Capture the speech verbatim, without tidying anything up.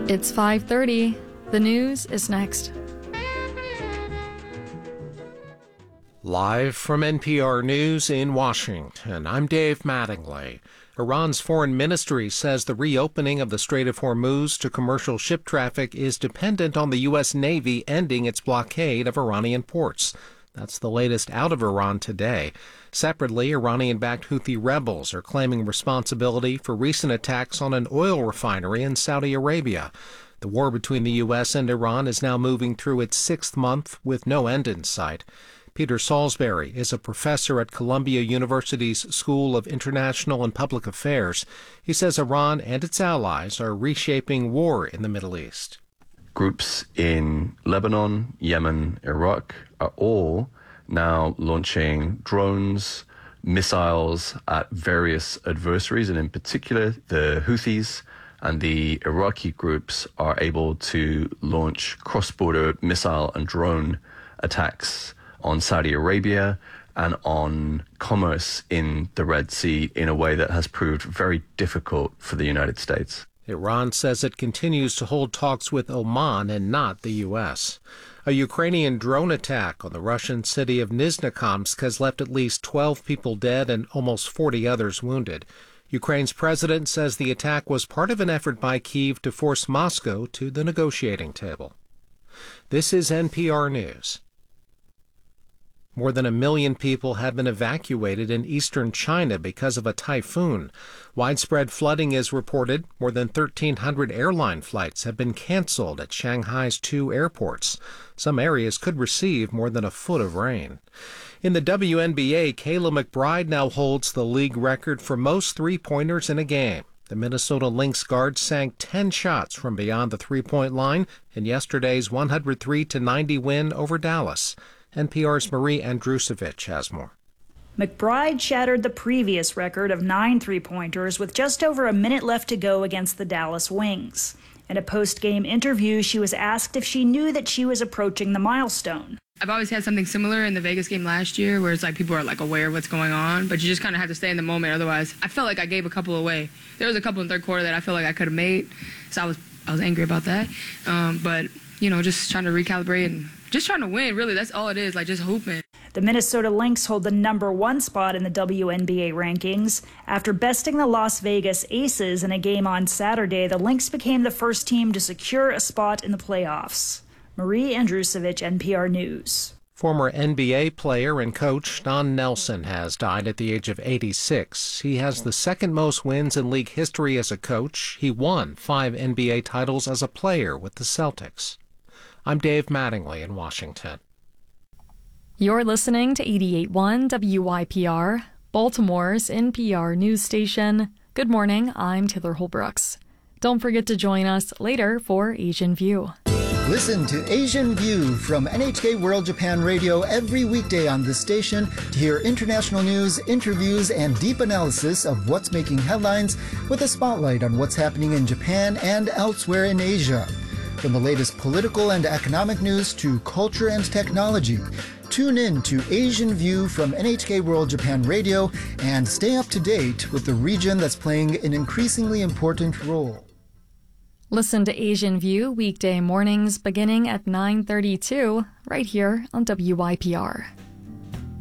It's five thirty. The news is next. Live from N P R News in Washington, I'm Dave Mattingly. Iran's foreign ministry says the reopening of the Strait of Hormuz to commercial ship traffic is dependent on the U S. Navy ending its blockade of Iranian ports. That's the latest out of Iran today. Separately, Iranian-backed Houthi rebels are claiming responsibility for recent attacks on an oil refinery in Saudi Arabia. The war between the U S and Iran is now moving through its sixth month with no end in sight. Peter Salisbury is a professor at Columbia University's School of International and Public Affairs. He says Iran and its allies are reshaping war in the Middle East. Groups in Lebanon, Yemen, Iraq are all now launching drones, missiles at various adversaries, and in particular the Houthis and the Iraqi groups are able to launch cross-border missile and drone attacks on Saudi Arabia and on commerce in the Red Sea in a way that has proved very difficult for the United States. Iran says it continues to hold talks with Oman and not the U S. A Ukrainian drone attack on the Russian city of Nizhnekamsk has left at least twelve people dead and almost forty others wounded. Ukraine's president says the attack was part of an effort by Kyiv to force Moscow to the negotiating table. This is N P R News. More than a million people have been evacuated in eastern China because of a typhoon. Widespread flooding is reported. More than thirteen hundred airline flights have been canceled at Shanghai's two airports. Some areas could receive more than a foot of rain. In the W N B A, Kayla McBride now holds the league record for most three-pointers in a game. The Minnesota Lynx guard sank ten shots from beyond the three-point line in yesterday's one hundred three to ninety win over Dallas. N P R's Marie Andrusevich has more. McBride shattered the previous record of nine three-pointers with just over a minute left to go against the Dallas Wings. In a post-game interview, she was asked if she knew that she was approaching the milestone. I've always had something similar in the Vegas game last year where it's like people are like aware of what's going on, but you just kind of have to stay in the moment. Otherwise, I felt like I gave a couple away. There was a couple in the third quarter that I felt like I could have made, so I was I was angry about that. Um, but, you know, just trying to recalibrate and just trying to win, really. That's all it is, like just hooping. The Minnesota Lynx hold the number one spot in the W N B A rankings. After besting the Las Vegas Aces in a game on Saturday, the Lynx became the first team to secure a spot in the playoffs. Marie Andrusevich, N P R News. Former N B A player and coach Don Nelson has died at the age of eighty-six. He has the second most wins in league history as a coach. He won five N B A titles as a player with the Celtics. I'm Dave Mattingly in Washington. You're listening to eighty-eight point one W Y P R, Baltimore's N P R news station. Good morning, I'm Taylor Holbrooks. Don't forget to join us later for Asian View. Listen to Asian View from N H K World Japan Radio every weekday on this station to hear international news, interviews, and deep analysis of what's making headlines with a spotlight on what's happening in Japan and elsewhere in Asia. From the latest political and economic news to culture and technology, tune in to Asian View from N H K World Japan Radio and stay up to date with the region that's playing an increasingly important role. Listen to Asian View weekday mornings beginning at nine thirty-two right here on W Y P R.